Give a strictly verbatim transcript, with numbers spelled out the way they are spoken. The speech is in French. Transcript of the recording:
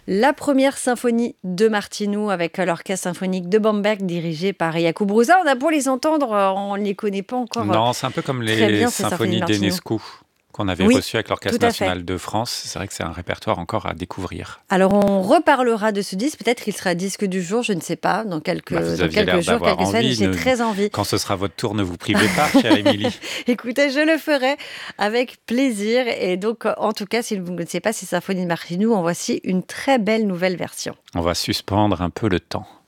La première symphonie de Martinu avec l'orchestre symphonique de Bamberg dirigé par Jakub Hrusa. On a beau les entendre, euh, on ne les connaît pas encore euh, Non, c'est un peu comme très les bien, ces symphonies de symphonies Martinu. d'Enescu qu'on avait Oui, reçues avec tout l'Orchestre à fait. national de France. C'est vrai que c'est un répertoire encore à découvrir. Alors, on reparlera de ce disque. Peut-être qu'il sera disque du jour, je ne sais pas, dans quelques, Bah, vous dans aviez quelques l'air jours, d'avoir quelques semaines. envie. J'ai Ne- très envie. Quand ce sera votre tour, ne vous privez pas, chère Émilie. Écoutez, je le ferai avec plaisir. Et donc, en tout cas, si vous ne connaissez pas ces symphonies de Martinu, en voici une très belle nouvelle version. On va suspendre un peu le temps.